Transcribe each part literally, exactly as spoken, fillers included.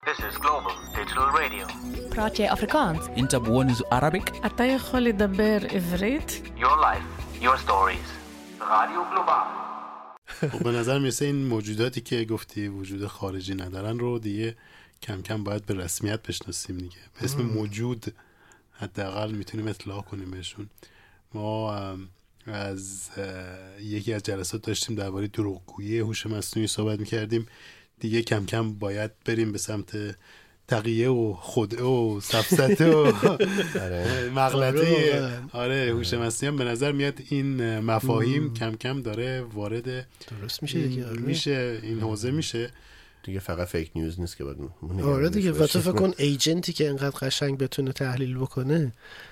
This is Global Digital Radio. براتي أفريكانز. أنت بونز Arabic. אתה יכול לדבר עברית? Your life, your stories. رادیو گلوبال. خب به نظر میسه این موجوداتی که گفتی وجود خارجی ندارن رو دیگه کم کم باید به رسمیت بشناسیم دیگه. به اسم موجود حداقل میتونیم اطلاع کنیم بهشون. ما از یکی از جلسات داشتیم درباره دروغگویی هوش مصنوعی صحبت میکردیم. دیگه کم کم باید بریم به سمت تقیه و خدعه و سفسطه و مغلطه آره هوش مصنوعی. به نظر میاد این مفاهیم کم کم داره وارد درست میشه دیگه میشه این حوزه میشه دیگه. فقط فیک نیوز نیست که باید آره دیگه. و تو فکر کن ایجنتی که اینقدر قشنگ بتونه تحلیل بکنه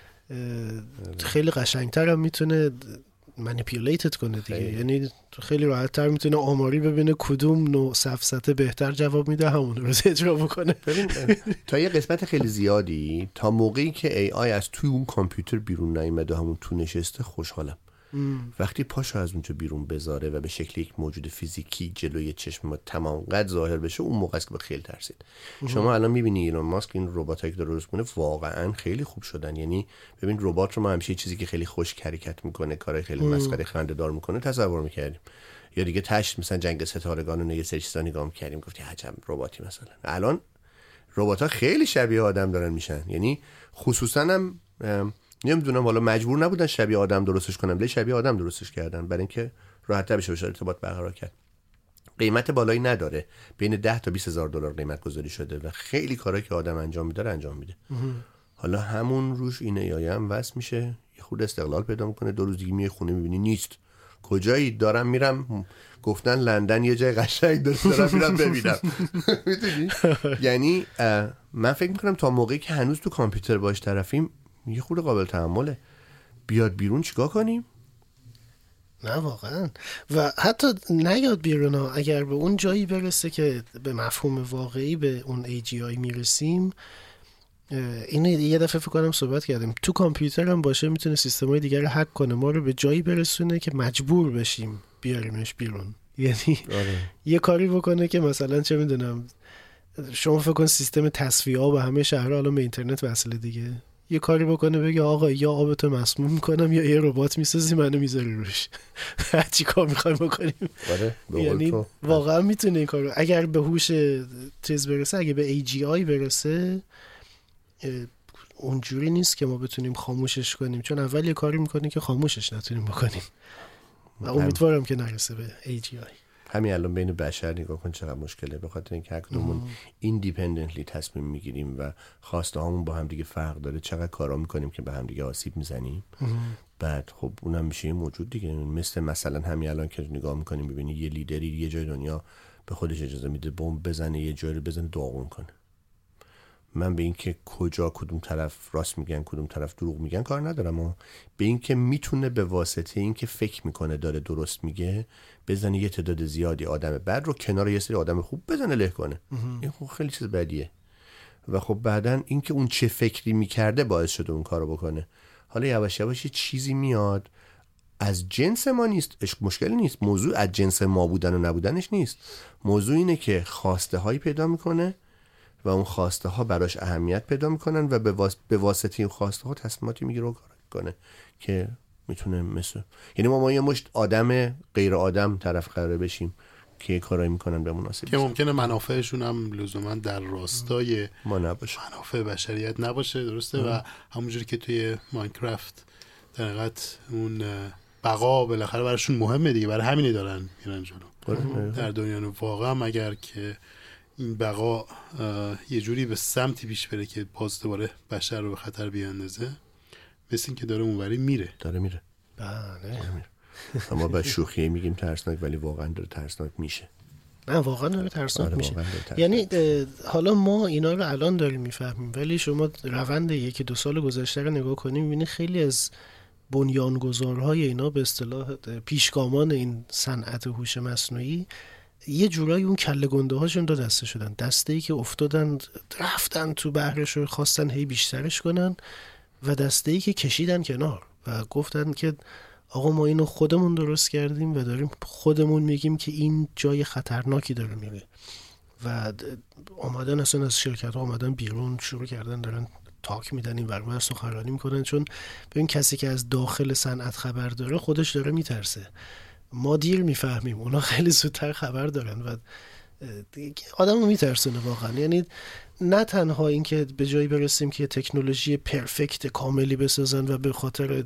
خیلی قشنگتر هم میتونه منیپیولیتت کنه دیگه. یعنی خیلی راحت تر میتونه آماری ببینه کدوم نوع سفسطه بهتر جواب میده همون رو اجرا بکنه. ببین تا یه قسمت خیلی زیادی تا موقعی که ای آی از توی اون کامپیوتر بیرون نیامده همون تو نشسته خوشحالم. ام. وقتی پاشو از اونجا بیرون بذاره و به شکل یک موجود فیزیکی جلوی چشم ما تمام قد ظاهر بشه اون موقع است که خیلی ترسید. ام. شما الان میبینی ایلان ماسک این رباتایی که درست کنه واقعا خیلی خوب شدن. یعنی ببین ربات رو ما همیشه چیزی که خیلی خوش حرکت میکنه کارهای خیلی مسخره خنده‌دار میکنه تصور میکردیم. یا دیگه تاش مثلا جنگ ستارگان و یه سری چیزا نگاه میکردیم گفتی عجب رباتی مثلا. الان ربات‌ها خیلی شبیه آدم دارن میشن. یعنی خصوصا هم نمیدونم حالا مجبور نبودن شبیه آدم درستش کنن ولی شبیه آدم درستش کردن برای اینکه راحت‌تر بشه بشه ارتباط برقرار کرد. قیمت بالایی نداره، بین ده تا بیست هزار دلار قیمت گذاری شده و خیلی کارهایی که آدم انجام میده انجام میده. حالا همون روش این ای هم واسه میشه یه خود استقلال پیدا میکنه. دو روز دیگه میای خونه میبینی نیست. کجایی؟ دارم میرم گفتن لندن یه جای قشنگ داره دارم میرم ببینم. میدونی؟ یعنی من فکر میکنم تا موقعی که هنوز تو کامپیوتر باش طرفیم یه خورده قابل تحمله. بیاد بیرون چیکار کنیم؟ نه واقعا. و حتی نیاد بیرون ها. اگر به اون جایی برسه که به مفهوم واقعی به اون ای جی آی میرسیم، اینو یه دفعه فکر کنم صحبت کردیم، تو کامپیوتر هم باشه میتونه سیستم‌های دیگر رو هک کنه، ما رو به جایی برسونه که مجبور بشیم بیاریمش بیرون. یعنی آره. یه کاری بکنه که مثلا چه میدونم شما فکر کن سیستم تصفیه آب همه شهرها الان به اینترنت وصله دیگه، یه کاری بکنه بگه آقا یا آبتو مسموم میکنم یا یه ربات میسازی منو میذاری روش. چی کار میخوایم بکنیم؟ آره یعنی واقعا میتونه این کارو اگر به هوش تیز برسه، اگه به ای جی آی برسه اونجوری نیست که ما بتونیم خاموشش کنیم، چون اول یه کاری میکنه که خاموشش نتونیم بکنیم و امیدوارم که نرسه به ای جی آی. همین الان بین بشر نگاه کن چقدر مشکله، به خاطر اینکه هر کدومون ایندیپندنتلی تصمیم میگیریم و خواسته هامون با هم دیگه فرق داره، چقدر کارا میکنیم که به هم دیگه آسیب میزنیم. بعد خب اونم میشه موجود دیگه. مثل مثلا همین الان که نگاه میکنیم ببینی یه لیدری یه جای دنیا به خودش اجازه میده بمب بزنه، یه جایی رو بزنه داغون کنه. من به این که کجا کدوم طرف راست میگن کدوم طرف دروغ میگن کار ندارم، اما به این که میتونه به واسطه این که فکر میکنه داره درست میگه بزنه یه تعداد زیادی آدم بد رو کنار یه سری آدم خوب بزنه له کنه. این خب خیلی چیز بدیه. و خب بعدن این که اون چه فکری میکرده باعث شده اون کارو بکنه. حالا یواش یواش یه چیزی میاد از جنس ما نیست، مشکلی نیست، موضوع از جنس ما بودن و نبودنش نیست، موضوع اینه که خواسته هایی پیدا میکنه و اون خواسته ها براش اهمیت پیدا میکنن و به, واس... به واسطه این خواسته ها تصمیماتی میگیره و کار کنه که میتونه مثل یعنی ما ما یه مشت آدم غیر آدم طرف قرار بشیم که کارایی میکنن به مناسب که ممکنه منافعشون هم لزوما در راستای ما نباشه، منافع بشریت نباشه. درسته ام. و همونجوری که توی ماینکرافت در حقیقت اون بقا بالاخره براشون مهمه دیگه، برای همینه دارن میرن جلو در دنیا. واقعا اگر که این بقا یه جوری به سمتی پیش بره که باز دوباره بشر رو به خطر بیاندازه، مثل این که داره اونوری میره داره میره بله. اما با شوخی میگیم ترسناک ولی واقعا داره ترسناک میشه. نه واقعا داره ترسناک آره میشه. ترسناک. یعنی حالا ما اینا رو الان داریم میفهمیم ولی شما روند یکی دو سال گذشته رو نگاه کنیم میبینی خیلی از بنیانگذارهای اینا به اصطلاح پیشگامان این صنعت هوش مصنوعی یه جورایی اون کله گنده هاشون دو دسته شدن. دسته ای که افتادن رفتن تو بحرش رو خواستن هی بیشترش کنن و دسته ای که کشیدن کنار و گفتن که آقا ما اینو خودمون درست کردیم و داریم خودمون میگیم که این جای خطرناکی داره میره. و آمدن اصلا از شرکت ها آمدن بیرون شروع کردن دارن تاک میدن این ورمه سخنرانی میکنن، چون ببین کسی که از داخل صنعت خبر داره خودش داره میترسه. ما دیر میفهمیم، اونا خیلی زودتر خبر دارن و آدم رو میترسونه واقعا. یعنی نه تنها این که به جایی برسیم که تکنولوژی پرفکت کاملی بسازن و به خاطر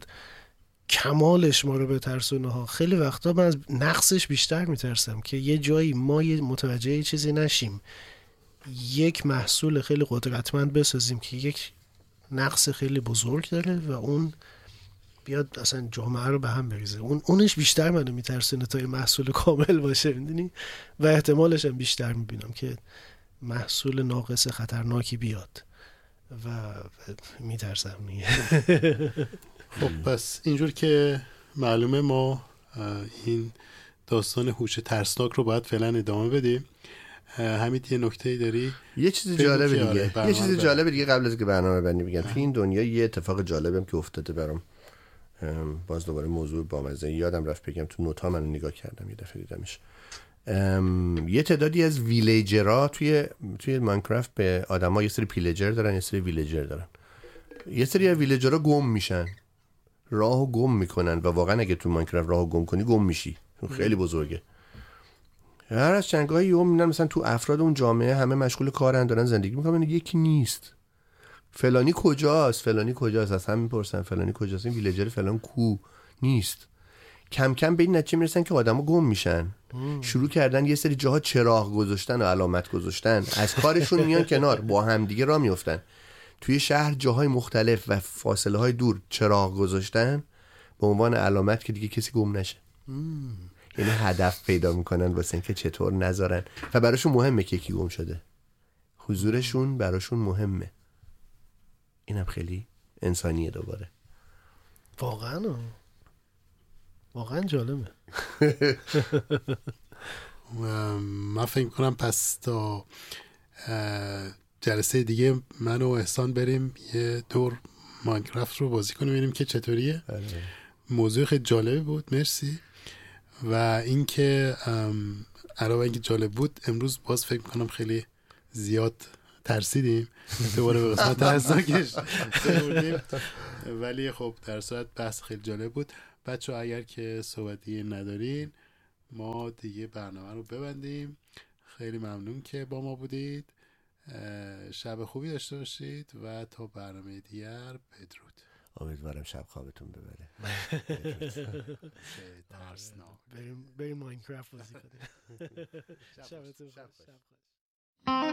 کمالش ما رو بترسونه ها، خیلی وقتا من از نقصش بیشتر میترسم که یه جایی ما یه متوجه یه چیزی نشیم، یک محصول خیلی قدرتمند بسازیم که یک نقص خیلی بزرگ داره و اون بیاد اصلا جامعه رو به هم بریزه. اون اونش بیشتر منو میترسونه تا یه محصول کامل باشه، میدونی، و احتمالش هم بیشتر میبینم که محصول ناقص خطرناکی بیاد و میترسم نیه. خب پس اینجور که معلومه ما این داستان هوش ترسناک رو باید فعلا ادامه بدیم. حمید یه نکته‌ای داری؟ یه چیز جالب دیگه آره یه چیز جالب دیگه قبل از که برنامه بندی بگم. تو این دنیا یه اتفاق جالبم که افتاده برام، باز دوباره موضوع بامزه یادم رفت بگم، تو نوت‌ها من نگاه کردم یه دفعه دیدمش. یه تعدادی از ویلیجرها توی توی ماینکرافت به آدما یه سری پیلجر دارن، یه سری ویلیجر دارن. یه سری از ویلیجرها گم میشن، راهو گم میکنن و واقعا اگه تو ماینکرافت راهو گم کنی گم میشی، خیلی بزرگه. هر از چنگاهی یهو میبینن مثلا تو افراد اون جامعه همه مشغول کارن، دارن زندگی میکنن، یکی نیست. فلانی کجاست؟ فلانی کجاست؟ از هم میپرسن فلانی کجاست؟ این ویلیجر فلان کو؟ نیست. کم کم به این نتیجه میرسن که آدما گم میشن. مم. شروع کردن یه سری جاها چراغ گذاشتن و علامت گذاشتن، از کارشون میان کنار، با هم دیگه راه میافتن. توی شهر جاهای مختلف و فاصله های دور چراغ گذاشتن به عنوان علامت که دیگه کسی گم نشه. مم. یعنی هدف پیدا میکنن واسه اینکه چطور نذارن و براشون مهمه که کی گم شده. حضورشون براشون مهمه. اینم خیلی انسانیه دوباره. واقعا واقعا جالبه. من فکر کنم پس تا جلسه دیگه من و احسان بریم یه دور ماینکرافت رو بازی کنیم ببینیم که چطوریه. موضوع خیلی جالبی بود، مرسی. و اینکه علاوه اینکه جالب بود، امروز باز فکر میکنم خیلی زیاد ترسیدیم دوباره به قسمت ترسناکش بردیم، ولی خب در صورت بحث خیلی جالب بود. بچه ها اگر که صحبتی ندارین ما دیگه برنامه رو ببندیم. خیلی ممنون که با ما بودید، شب خوبی داشته باشید و تا برنامه دیگر بدرود. امیدوارم شب خوابتون ببره. بریم بریم ماینکرافت بازی کنیم. شبتون خوش.